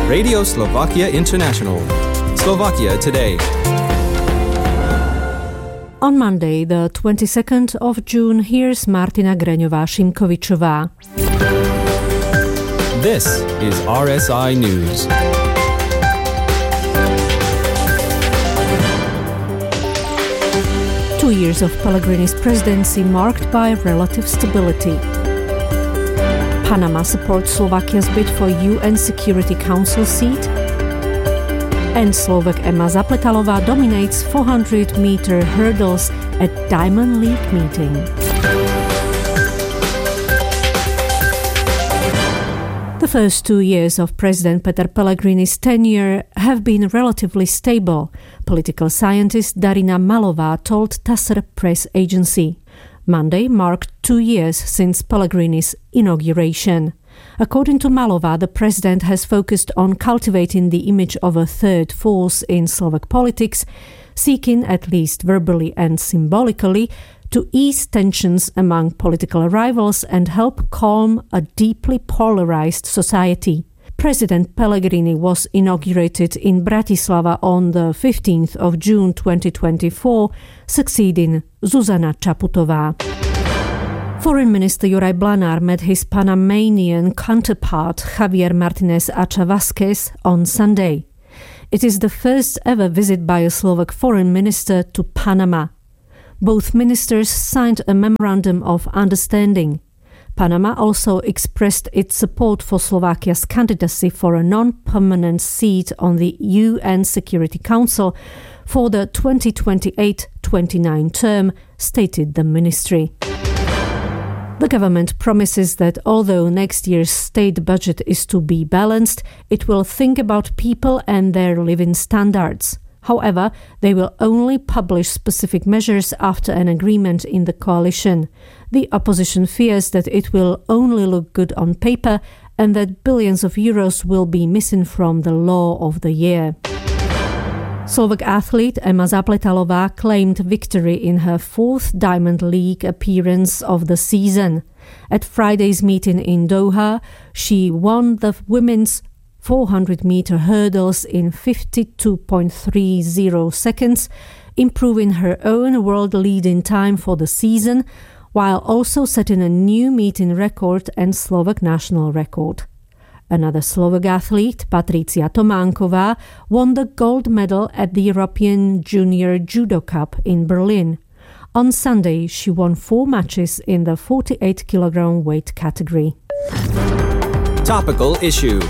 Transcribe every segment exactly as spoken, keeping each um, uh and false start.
Radio Slovakia International. Slovakia Today. On Monday, the twenty-second of June, here's Martina Greňová-Šimkovičová. This is R S I News. Two years of Pellegrini's presidency marked by relative stability. Panama supports Slovakia's bid for U N Security Council seat. And Slovak Emma Zapletalová dominates four hundred meter hurdles at Diamond League meeting. The first two years of President Peter Pellegrini's tenure have been relatively stable, political scientist Darina Malová told T A S R press agency. Monday marked two years since Pellegrini's inauguration. According to Malová, the president has focused on cultivating the image of a third force in Slovak politics, seeking, at least verbally and symbolically, to ease tensions among political rivals and help calm a deeply polarized society. President Pellegrini was inaugurated in Bratislava on the fifteenth of June twenty twenty-four, succeeding Zuzana Čaputová. Foreign Minister Juraj Blanár met his Panamanian counterpart Javier Martinez Acha Vázquez on Sunday. It is the first ever visit by a Slovak foreign minister to Panama. Both ministers signed a memorandum of understanding. Panama also expressed its support for Slovakia's candidacy for a non-permanent seat on the U N Security Council for the twenty twenty-eight twenty-nine term, stated the ministry. The government promises that although next year's state budget is to be balanced, it will think about people and their living standards. However, they will only publish specific measures after an agreement in the coalition. The opposition fears that it will only look good on paper and that billions of euros will be missing from the law of the year. Slovak athlete Emma Zapletalová claimed victory in her fourth Diamond League appearance of the season. At Friday's meeting in Doha, she won the women's four hundred meter hurdles in fifty-two point three zero seconds, improving her own world-leading time for the season, while also setting a new meeting record and Slovak national record. Another Slovak athlete, Patricia Tománková, won the gold medal at the European Junior Judo Cup in Berlin. On Sunday, she won four matches in the forty-eight kilogram weight category. Topical issue.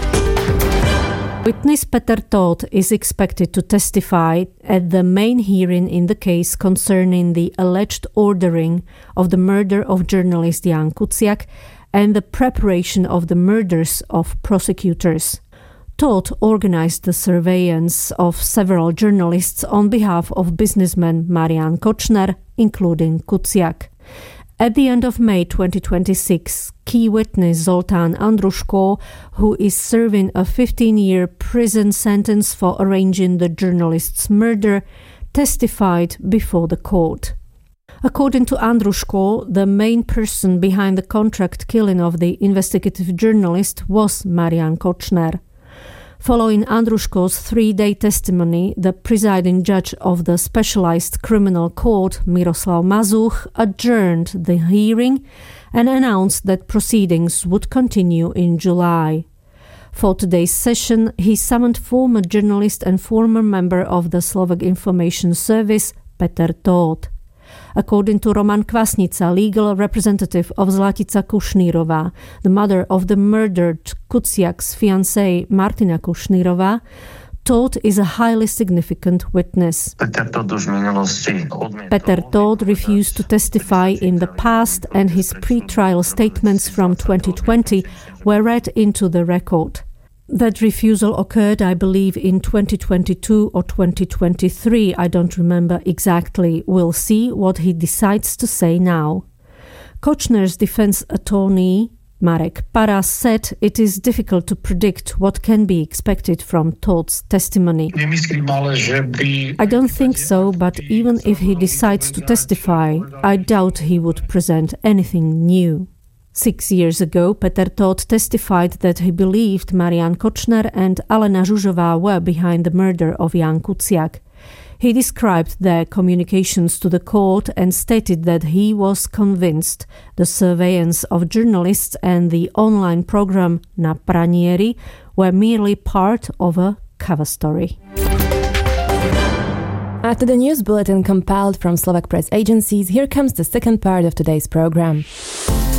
Witness Peter Todt is expected to testify at the main hearing in the case concerning the alleged ordering of the murder of journalist Jan Kuciak and the preparation of the murders of prosecutors. Todt organized the surveillance of several journalists on behalf of businessman Marian Kočner, including Kuciak. At the end of May twenty twenty-six, key witness Zoltán Andruško, who is serving a fifteen-year prison sentence for arranging the journalist's murder, testified before the court. According to Andruško, the main person behind the contract killing of the investigative journalist was Marian Kočner. Following Andruško's three-day testimony, the presiding judge of the Specialized Criminal Court, Miroslav Mazuch, adjourned the hearing and announced that proceedings would continue in July. For today's session, he summoned former journalist and former member of the Slovak Information Service, Peter Todt. According to Roman Kvasnica, legal representative of Zlatica Kušnírova, the mother of the murdered Kuciak's fiancée Martina Kušnírova, Todt is a highly significant witness. Peter Todt refused to testify in the past, and his pre-trial statements from twenty twenty were read into the record. That refusal occurred, I believe, in twenty twenty-two or twenty twenty-three. I don't remember exactly. We'll see what he decides to say now. Kočner's defense attorney, Marek Para, said it is difficult to predict what can be expected from Todt's testimony. I don't think so, but even if he decides to testify, I doubt he would present anything new. Six years ago, Peter Todt testified that he believed Marian Kočner and Alena Žužová were behind the murder of Jan Kuciak. He described their communications to the court and stated that he was convinced the surveillance of journalists and the online program Na Pranieri were merely part of a cover story. After the news bulletin compiled from Slovak press agencies, here comes the second part of today's program.